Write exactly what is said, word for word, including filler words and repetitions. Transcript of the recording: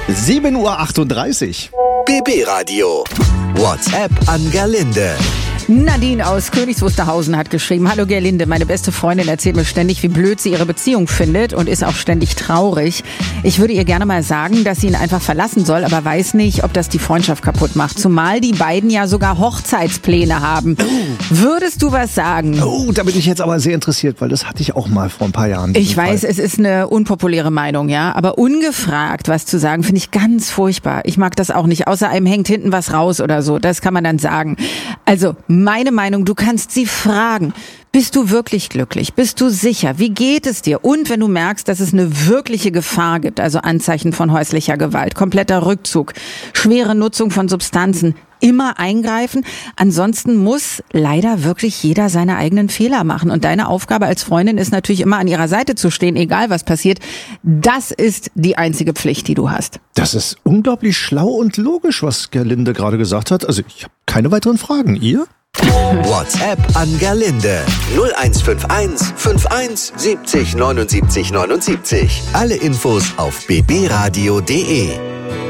sieben Uhr achtunddreißig. B B Radio. WhatsApp an Gerlinde. Nadine aus Königs Wusterhausen hat geschrieben: Hallo Gerlinde, meine beste Freundin erzählt mir ständig, wie blöd sie ihre Beziehung findet und ist auch ständig traurig. Ich würde ihr gerne mal sagen, dass sie ihn einfach verlassen soll, aber weiß nicht, ob das die Freundschaft kaputt macht. Zumal die beiden ja sogar Hochzeitspläne haben. Würdest du was sagen? Oh, da bin ich jetzt aber sehr interessiert, weil das hatte ich auch mal vor ein paar Jahren. Ich weiß, es ist eine unpopuläre Meinung, ja, aber ungefragt was zu sagen, finde ich ganz furchtbar. Ich mag das auch nicht, außer einem hängt hinten was raus oder so, das kann man dann sagen. Also, meine Meinung, du kannst sie fragen. Bist du wirklich glücklich? Bist du sicher? Wie geht es dir? Und wenn du merkst, dass es eine wirkliche Gefahr gibt, also Anzeichen von häuslicher Gewalt, kompletter Rückzug, schwere Nutzung von Substanzen, immer eingreifen. Ansonsten muss leider wirklich jeder seine eigenen Fehler machen. Und deine Aufgabe als Freundin ist natürlich immer an ihrer Seite zu stehen, egal was passiert. Das ist die einzige Pflicht, die du hast. Das ist unglaublich schlau und logisch, was Gerlinde gerade gesagt hat. Also ich habe keine weiteren Fragen. Ihr? WhatsApp an Gerlinde. null eins fünf eins fünf eins siebzig neunundsiebzig neunundsiebzig. Alle Infos auf b b radio punkt d e.